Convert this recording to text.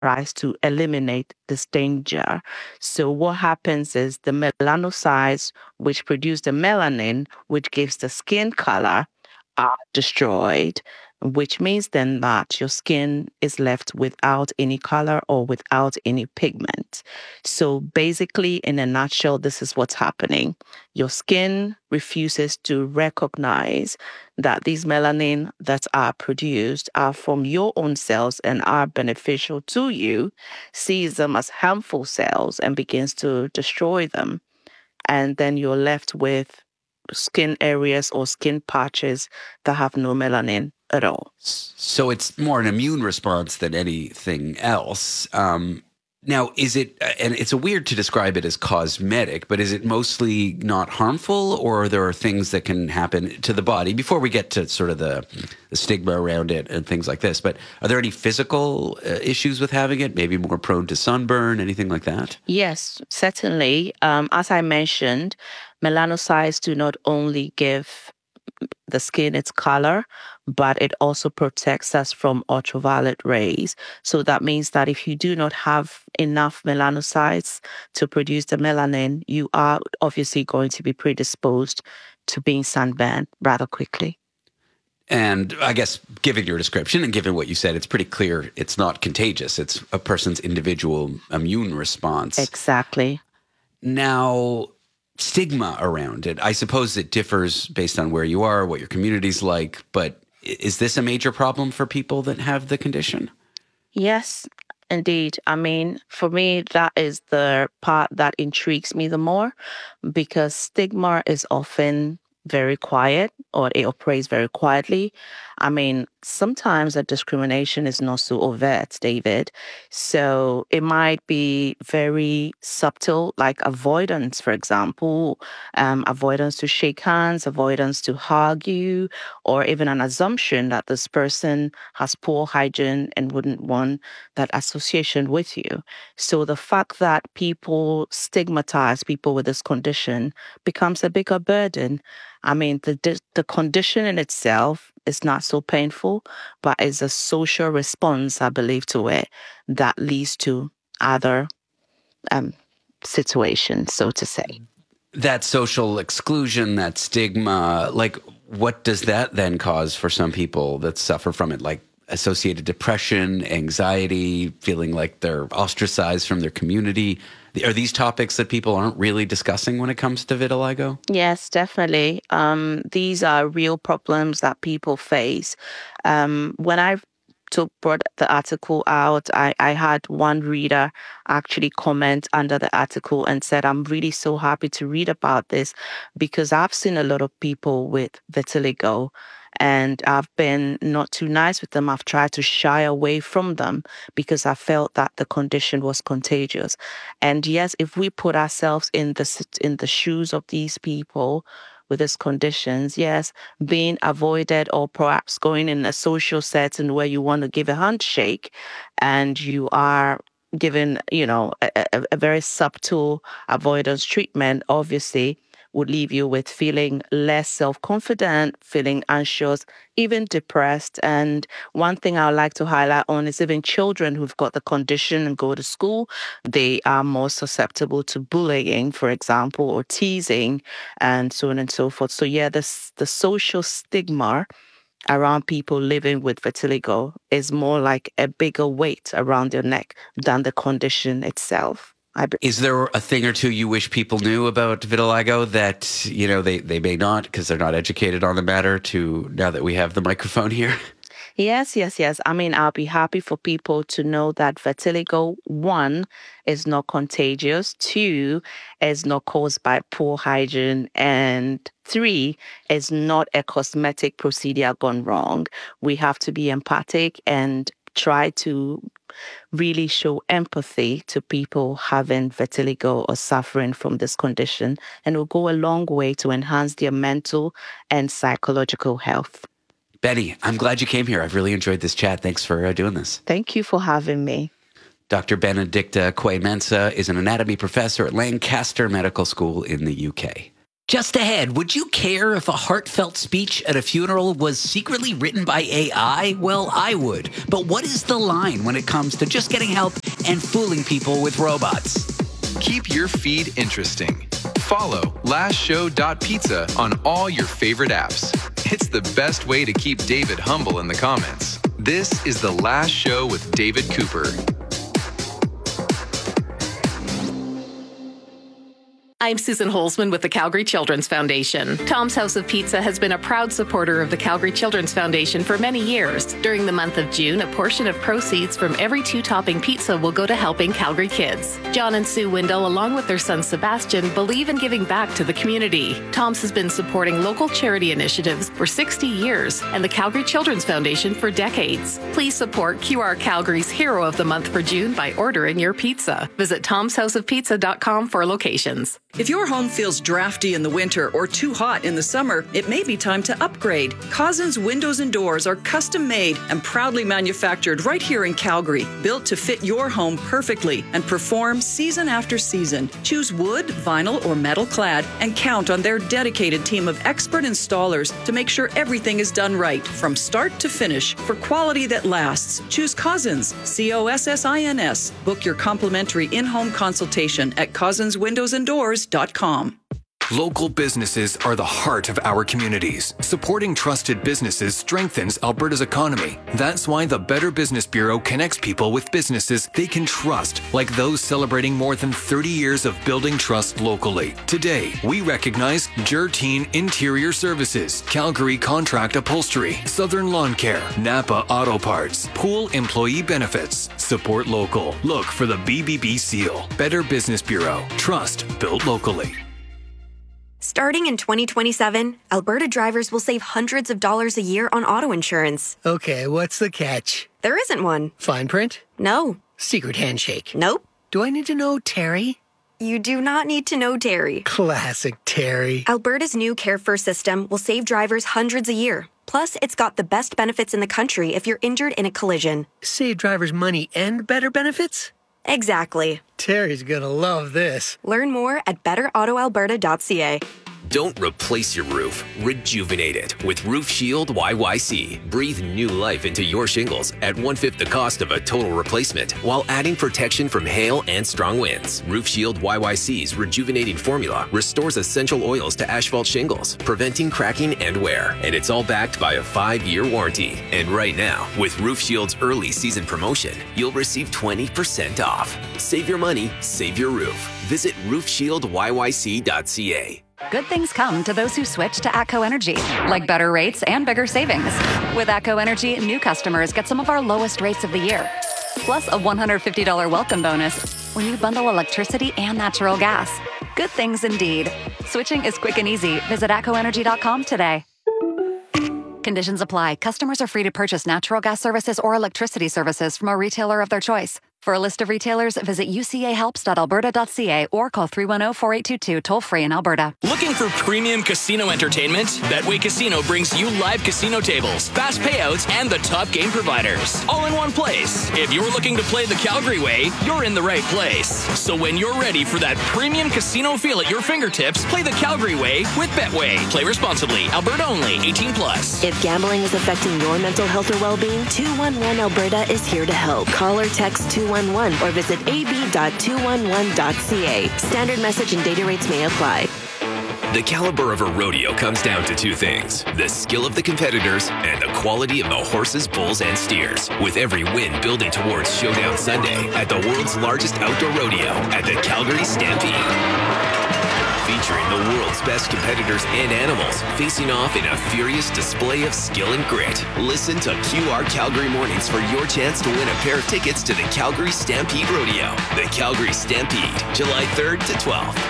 tries to eliminate this danger. So what happens is the melanocytes, which produce the melanin, which gives the skin color, are destroyed, which means then that your skin is left without any color or without any pigment. So basically, in a nutshell, this is what's happening. Your skin refuses to recognize that these melanin that are produced are from your own cells and are beneficial to you, sees them as harmful cells and begins to destroy them. And then you're left with skin areas or skin patches that have no melanin at all. So it's more an immune response than anything else. Now, is it, and it's a weird to describe it as cosmetic, but is it mostly not harmful, or there are things that can happen to the body before we get to sort of the stigma around it and things like this? But are there any physical issues with having it? Maybe more prone to sunburn, anything like that? Yes, certainly. As I mentioned, melanocytes do not only give the skin its color, but it also protects us from ultraviolet rays. So that means that if you do not have enough melanocytes to produce the melanin, you are obviously going to be predisposed to being sunburned rather quickly. And I guess, given your description and given what you said, it's pretty clear it's not contagious. It's a person's individual immune response. Exactly. Now, stigma around it, I suppose it differs based on where you are, what your community's like, but is this a major problem for people that have the condition? Yes, indeed. I mean, for me, that is the part that intrigues me the more because stigma is often very quiet or it operates very quietly. I mean, sometimes the discrimination is not so overt, David. So it might be very subtle, like avoidance, for example, avoidance to shake hands, avoidance to hug you, or even an assumption that this person has poor hygiene and wouldn't want that association with you. So the fact that people stigmatize people with this condition becomes a bigger burden. I mean, the condition in itself is not so painful, but it's a social response, I believe, to it that leads to other um, situations, so to say. That social exclusion, that stigma, like what does that then cause for some people that suffer from it? Like associated depression, anxiety, feeling like they're ostracized from their community. Are these topics that people aren't really discussing when it comes to vitiligo? Yes, definitely. These are real problems that people face. When I brought the article out, I had one reader actually comment under the article and said, I'm really so happy to read about this because I've seen a lot of people with vitiligo and I've been not too nice with them. I've tried to shy away from them because I felt that the condition was contagious. And yes, if we put ourselves in the shoes of these people with these conditions, yes, being avoided or perhaps going in a social setting where you want to give a handshake and you are given, a very subtle avoidance treatment, obviously would leave you with feeling less self-confident, feeling anxious, even depressed. And one thing I would like to highlight on is even children who've got the condition and go to school, they are more susceptible to bullying, for example, or teasing and so on and so forth. So yeah, the social stigma around people living with vitiligo is more like a bigger weight around their neck than the condition itself. Is there a thing or two you wish people knew about vitiligo that, they may not because they're not educated on the matter now that we have the microphone here? Yes, yes, yes. I mean, I'll be happy for people to know that vitiligo, one, is not contagious, two, is not caused by poor hygiene, and three, is not a cosmetic procedure gone wrong. We have to be empathic and try to really show empathy to people having vitiligo or suffering from this condition, and will go a long way to enhance their mental and psychological health. Betty, I'm glad you came here. I've really enjoyed this chat. Thanks for doing this. Thank you for having me. Dr. Benedicta Quay Mensah is an anatomy professor at Lancaster Medical School in the UK. Just ahead, would you care if a heartfelt speech at a funeral was secretly written by AI? Well, I would. But what is the line when it comes to just getting help and fooling people with robots? Keep your feed interesting. Follow lastshow.pizza on all your favorite apps. It's the best way to keep David humble in the comments. This is The Last Show with David Cooper. I'm Susan Holzman with the Calgary Children's Foundation. Tom's House of Pizza has been a proud supporter of the Calgary Children's Foundation for many years. During the month of June, a portion of proceeds from every 2-topping pizza will go to helping Calgary kids. John and Sue Windle, along with their son Sebastian, believe in giving back to the community. Tom's has been supporting local charity initiatives for 60 years and the Calgary Children's Foundation for decades. Please support QR Calgary's Hero of the Month for June by ordering your pizza. Visit tomshouseofpizza.com for locations. If your home feels drafty in the winter or too hot in the summer, it may be time to upgrade. Cousins Windows and Doors are custom made and proudly manufactured right here in Calgary, built to fit your home perfectly and perform season after season. Choose wood, vinyl, or metal clad and count on their dedicated team of expert installers to make sure everything is done right from start to finish. For quality that lasts, choose Cousins, COSSINS. Book your complimentary in-home consultation at cousinswindowsanddoors.com. Local businesses are the heart of our communities. Supporting trusted businesses strengthens Alberta's economy. That's why the Better Business Bureau connects people with businesses they can trust, like those celebrating more than 30 years of building trust locally. Today, we recognize Jerteen Interior Services, Calgary Contract Upholstery, Southern Lawn Care, Napa Auto Parts, Pool Employee Benefits. Support local. Look for the BBB seal. Better Business Bureau. Trust built locally. Starting in 2027, Alberta drivers will save hundreds of dollars a year on auto insurance. Okay, what's the catch? There isn't one. Fine print? No. Secret handshake? Nope. Do I need to know Terry? You do not need to know Terry. Classic Terry. Alberta's new Care First system will save drivers hundreds a year. Plus, it's got the best benefits in the country if you're injured in a collision. Save drivers money and better benefits? Exactly. Terry's gonna love this. Learn more at betterautoalberta.ca. Don't replace your roof. Rejuvenate it with Roof Shield YYC. Breathe new life into your shingles at 1/5 the cost of a total replacement while adding protection from hail and strong winds. Roof Shield YYC's rejuvenating formula restores essential oils to asphalt shingles, preventing cracking and wear. And it's all backed by a 5-year warranty. And right now, with Roof Shield's early season promotion, you'll receive 20% off. Save your money, save your roof. Visit roofshieldyyc.ca. Good things come to those who switch to ATCO Energy, like better rates and bigger savings. With ATCO Energy, new customers get some of our lowest rates of the year, plus a $150 welcome bonus when you bundle electricity and natural gas. Good things indeed. Switching is quick and easy. Visit atcoenergy.com today. Conditions apply. Customers are free to purchase natural gas services or electricity services from a retailer of their choice. For a list of retailers, visit ucahelps.alberta.ca or call 310-4822 toll-free in Alberta. Looking for premium casino entertainment? Betway Casino brings you live casino tables, fast payouts, and the top game providers, all in one place. If you're looking to play the Calgary way, you're in the right place. So when you're ready for that premium casino feel at your fingertips, play the Calgary way with Betway. Play responsibly. Alberta only. 18+. If gambling is affecting your mental health or well-being, 211 Alberta is here to help. Call or text 211 or visit ab.211.ca. Standard message and data rates may apply. The caliber of a rodeo comes down to two things: the skill of the competitors and the quality of the horses, bulls, and steers. With every win building towards Showdown Sunday at the world's largest outdoor rodeo at the Calgary Stampede. Featuring the world's best competitors and animals facing off in a furious display of skill and grit. Listen to QR Calgary Mornings for your chance to win a pair of tickets to the Calgary Stampede Rodeo. The Calgary Stampede, July 3rd to 12th.